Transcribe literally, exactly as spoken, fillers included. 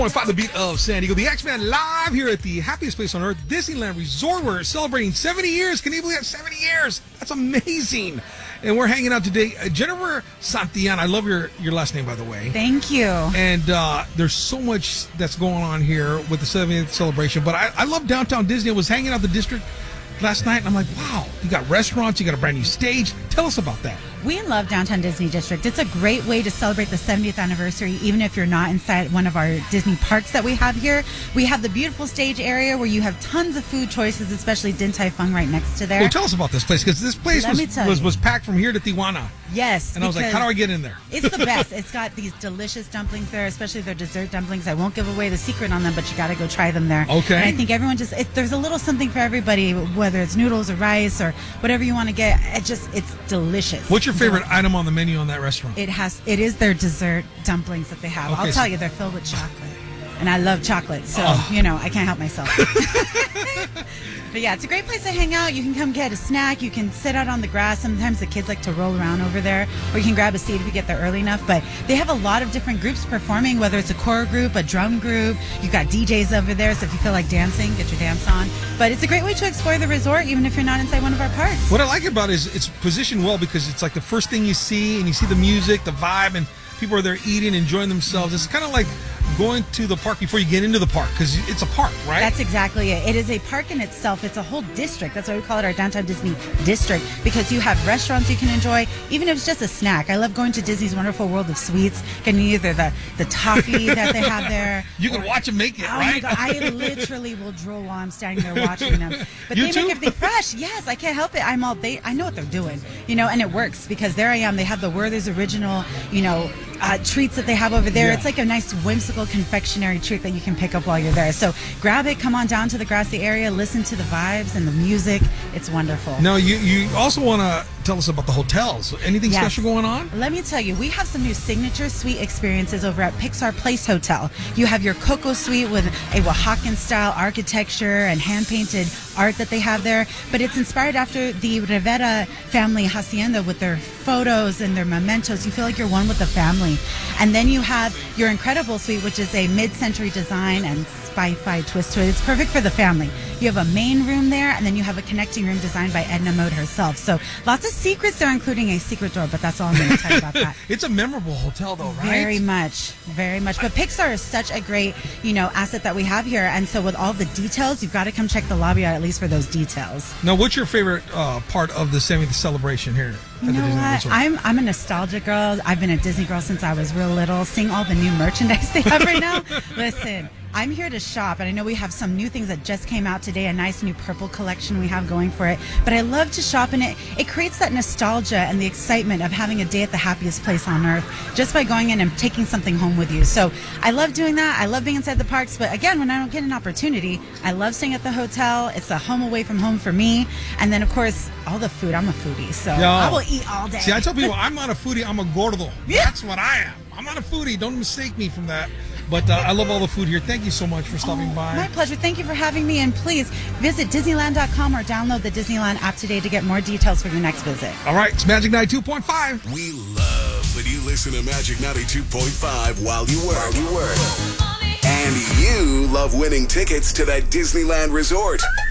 point five The Beat of San Diego. The X-Men live here at the happiest place on earth, Disneyland Resort. We're celebrating seventy years. Can you believe that? seventy years. That's amazing. And we're hanging out today. Uh, Jennifer Santillana. I love your, your last name, by the way. Thank you. And uh, there's so much that's going on here with the seventieth celebration. But I, I love downtown Disney. I was hanging out the district last night, and I'm like, wow, you got restaurants, you got a brand new stage. Tell us about that. We love Downtown Disney District. It's a great way to celebrate the seventieth anniversary, even if you're not inside one of our Disney parks that we have here. We have the beautiful stage area where you have tons of food choices, especially Din Tai Fung right next to there. Well, tell us about this place, because this place Let me was, tell was, you. was packed from here to Tijuana. Yes. And I was like, how do I get in there? It's the best. It's got these delicious dumplings there, especially their dessert dumplings. I won't give away the secret on them, but you got to go try them there. Okay. And I think everyone just, it, there's a little something for everybody, whether it's noodles or rice or whatever you want to get. It just, it's delicious. What's your favorite item on the menu on that restaurant? It has, it is their dessert dumplings that they have. Okay, I'll tell so- you, they're filled with chocolate. And I love chocolate, so, Oh. you know, I can't help myself. But yeah, it's a great place to hang out. You can come get a snack. You can sit out on the grass. Sometimes the kids like to roll around over there, or you can grab a seat if you get there early enough. But they have a lot of different groups performing, whether it's a choir group, a drum group. You've got D Js over there, so if you feel like dancing, get your dance on. But it's a great way to explore the resort, even if you're not inside one of our parks. What I like about it is it's positioned well, because it's like the first thing you see, and you see the music, the vibe, and people are there eating, enjoying themselves. It's kind of like going to the park before you get into the park, because it's a park, right? That's exactly it. It is a park in itself. It's a whole district. That's why we call it our Downtown Disney District, because you have restaurants you can enjoy, even if it's just a snack. I love going to Disney's Wonderful World of Sweets, getting either the, the toffee that they have there. You can or- watch them make it, Oh right? my God, I literally will drool while I'm standing there watching them. But You they too? make everything fresh. Yes, I can't help it. I'm all they. I know what they're doing, you know, and it works, because there I am. They have the Werther's original, you know, uh, treats that they have over there. Yeah. It's like a nice whimsical confectionery treat that you can pick up while you're there. So grab it, come on down to the grassy area, listen to the vibes and the music. It's wonderful. Now, you, you also want to tell us about the hotels. Anything Yes. special going on? Let me tell you, we have some new signature suite experiences over at Pixar Place Hotel. You have your Coco Suite with a Oaxacan style architecture and hand painted art that they have there, but it's inspired after the Rivera family hacienda with their photos and their mementos. You feel like you're one with the family. And then you have your Incredible Suite, which is a mid-century design and sci-fi twist to it. It's perfect for the family. You have a main room there, and then you have a connecting room designed by Edna Mode herself. So lots of secrets there, including a secret door, but that's all I'm going to tell you about that. It's a memorable hotel, though, right? Very much, very much. But Pixar is such a great, you know, asset that we have here. And so with all the details, you've got to come check the lobby out, at least for those details. Now, what's your favorite uh, part of the seventieth celebration here at You the know Disney what? Resort? I'm I'm a nostalgia girl. I've been a Disney girl since I was real little. Seeing all the new merchandise they have right now. Listen, I'm here to shop, and I know we have some new things that just came out today, a nice new purple collection we have going for it. But I love to shop, and it, it creates that nostalgia and the excitement of having a day at the happiest place on earth just by going in and taking something home with you. So I love doing that. I love being inside the parks, but again, when I don't get an opportunity, I love staying at the hotel. It's a home away from home for me. And then, of course, all the food. I'm a foodie, so Yo. I will eat all day. See, I tell people I'm not a foodie, I'm a gordo. That's what I am. I'm not a foodie. Don't mistake me from that. But uh, I love all the food here. Thank you so much for stopping Oh, by. my pleasure. Thank you for having me. And please visit Disneyland dot com or download the Disneyland app today to get more details for your next visit. All right, it's Magic ninety-two point five. We love that you listen to Magic ninety-two point five while you work. While you work. And you love winning tickets to that Disneyland resort.